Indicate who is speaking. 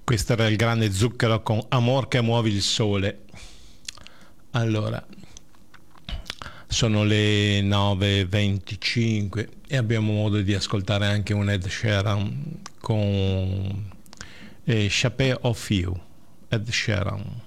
Speaker 1: Questo era il grande Zucchero con Amor che muovi il sole. Allora, sono le 9:25 e abbiamo modo di ascoltare anche un Ed Sheeran con Shape of You. Ed Sheeran.